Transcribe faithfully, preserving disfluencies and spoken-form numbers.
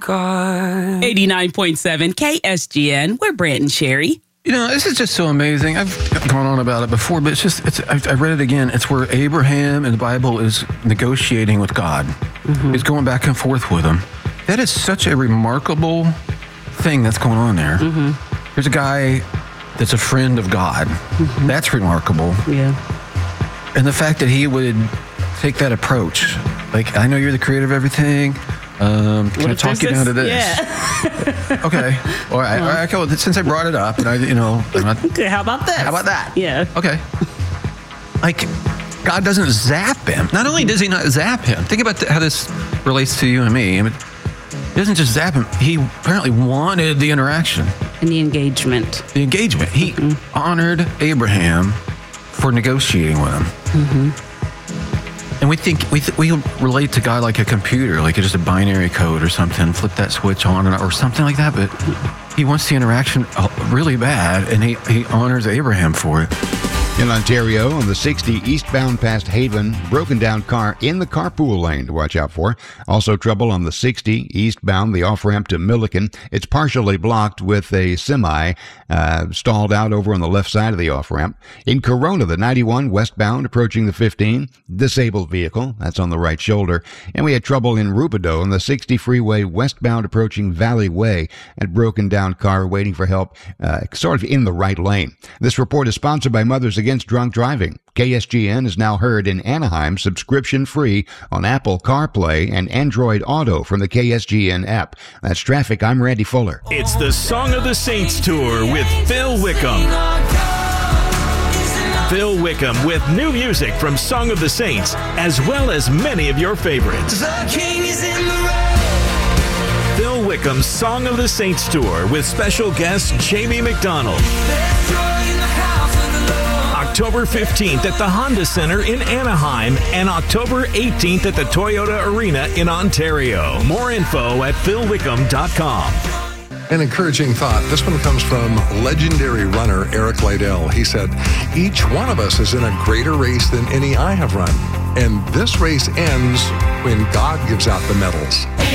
God. eighty-nine point seven K S G N. We're Brant and Sherry. You know, this is just so amazing. I've gone on about it before, but it's just, it's, I, I read it again. It's where Abraham in the Bible is negotiating with God. Mm-hmm. He's going back and forth with him. That is such a remarkable thing that's going on there. Mm-hmm. There's a guy that's a friend of God. Mm-hmm. That's remarkable. Yeah. And the fact that he would take that approach, like, I know you're the creator of everything. Um, can I talk you down to this? Yeah. Okay. All right. All right. Well, since I brought it up, and I, you know, I'm not, okay, how about this? How about that? Yeah. Okay. Like, God doesn't zap him. Not only does he not zap him, think about the, how this relates to you and me. I mean, he doesn't just zap him. He apparently wanted the interaction. And the engagement. The engagement. He mm-hmm. honored Abraham for negotiating with him. Mm-hmm. And we think, we th- we relate to God like a computer, like it's just a binary code or something, flip that switch on and, or something like that. But he wants the interaction really bad, and he, he honors Abraham for it. In Ontario, on the sixty eastbound past Haven, broken down car in the carpool lane to watch out for. Also trouble on the sixty eastbound, the off-ramp to Milliken. It's partially blocked with a semi uh, stalled out over on the left side of the off-ramp. In Corona, the ninety-one westbound approaching the fifteen, disabled vehicle, that's on the right shoulder. And we had trouble in Rubidoux on the sixty freeway westbound approaching Valley Way, and broken down car waiting for help uh, sort of in the right lane. This report is sponsored by Mothers Against Drunk Driving. K S G N is now heard in Anaheim subscription-free on Apple CarPlay and Android Auto from the K S G N app. That's traffic. I'm Randy Fuller. It's the Song of the Saints Tour with Phil Wickham. Phil Wickham with new music from Song of the Saints, as well as many of your favorites. The King is in the road. Phil Wickham's Song of the Saints Tour with special guest Jamie McDonald. October fifteenth at the Honda Center in Anaheim and October eighteenth at the Toyota Arena in Ontario. More info at phil wickham dot com. An encouraging thought. This one comes from legendary runner Eric Liddell. He said, each one of us is in a greater race than any I have run. And this race ends when God gives out the medals.